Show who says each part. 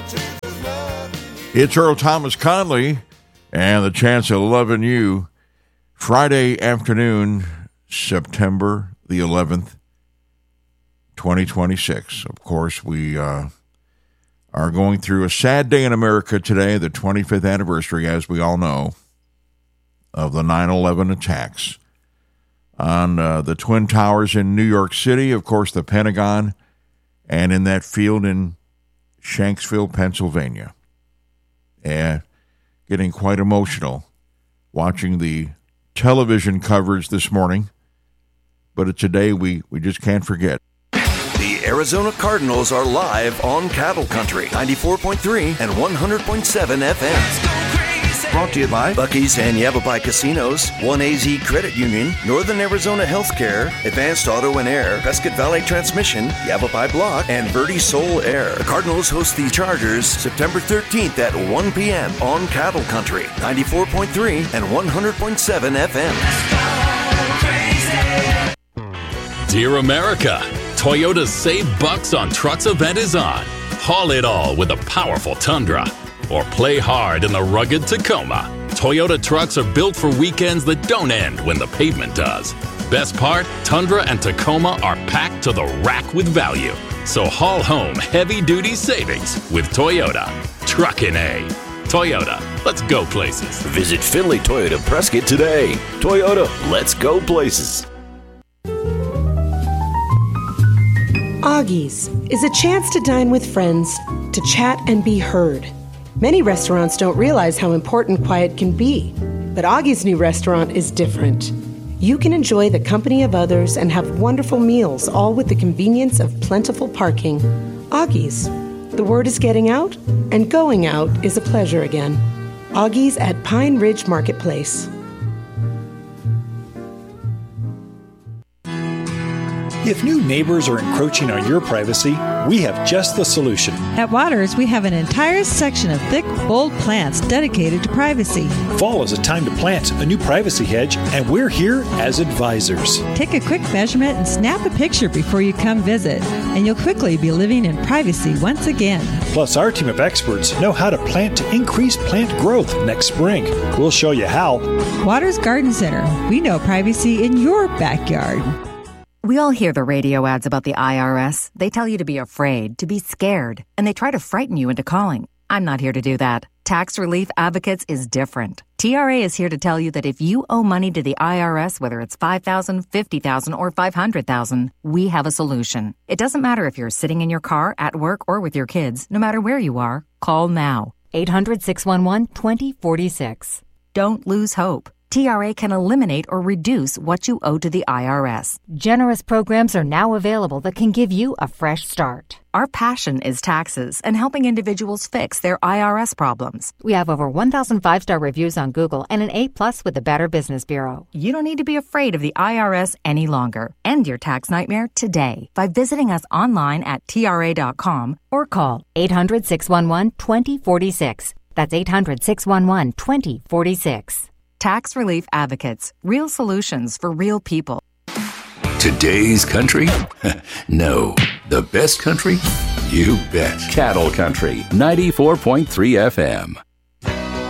Speaker 1: It's Earl Thomas Conley and the Chance of Loving You. Friday afternoon, September the 11th, 2026. Of course, we are going through a sad day in America today, the 25th anniversary, as we all know, of the 9/11 attacks on the Twin Towers in New York City, of course, the Pentagon, and in that field in Shanksville, Pennsylvania. And getting quite emotional watching the television coverage this morning, but it's a day we just can't forget.
Speaker 2: The Arizona Cardinals are live on Cattle Country, 94.3 and 100.7 FM. Brought to you by Buc-ee's and Yavapai Casinos, 1AZ Credit Union, Northern Arizona Healthcare, Advanced Auto and Air, Prescott Valley Transmission, Yavapai Block, and Verde Soul Air. The Cardinals host the Chargers September 13th at 1 p.m. on Cattle Country, 94.3 and 100.7 FM.
Speaker 3: Dear America, Toyota's Save Bucks on Trucks event is on. Haul it all with a powerful Tundra. Or play hard in the rugged Tacoma. Toyota trucks are built for weekends that don't end when the pavement does. Best part, Tundra and Tacoma are packed to the rack with value. So haul home heavy-duty savings with Toyota. Truckin' A. Toyota, let's go places.
Speaker 2: Visit Finley Toyota Prescott today. Toyota, let's go places.
Speaker 4: Augie's is a chance to dine with friends, to chat and be heard. Many restaurants don't realize how important quiet can be, but Augie's new restaurant is different. You can enjoy the company of others and have wonderful meals, all with the convenience of plentiful parking. Augie's. The word is getting out, and going out is a pleasure again. Augie's at Pine Ridge Marketplace.
Speaker 5: If new neighbors are encroaching on your privacy, we have just the solution.
Speaker 6: At Waters, we have an entire section of thick, bold plants dedicated to privacy.
Speaker 5: Fall is a time to plant a new privacy hedge, and we're here as advisors.
Speaker 6: Take a quick measurement and snap a picture before you come visit, and you'll quickly be living in privacy once again.
Speaker 5: Plus, our team of experts know how to plant to increase plant growth next spring. We'll show you how.
Speaker 6: Waters Garden Center. We know privacy in your backyard.
Speaker 7: We all hear the radio ads about the IRS. They tell you to be afraid, to be scared, and they try to frighten you into calling. I'm not here to do that. Tax Relief Advocates is different. TRA is here to tell you that if you owe money to the IRS, whether it's $5,000, $50,000, or $500,000, we have a solution. It doesn't matter if you're sitting in your car, at work, or with your kids. No matter where you are, call now. 800-611-2046. Don't lose hope. TRA can eliminate or reduce what you owe to the IRS.
Speaker 8: Generous programs are now available that can give you a fresh start.
Speaker 7: Our passion is taxes and helping individuals fix their IRS problems.
Speaker 8: We have over 1,000 5-star reviews on Google and an A+ with the Better Business Bureau.
Speaker 7: You don't need to be afraid of the IRS any longer. End your tax nightmare today by visiting us online at TRA.com
Speaker 8: or call 800-611-2046. That's 800-611-2046.
Speaker 7: Tax Relief Advocates. Real solutions for real people.
Speaker 9: Today's country? No. The best country? You bet. Cattle Country, 94.3 FM.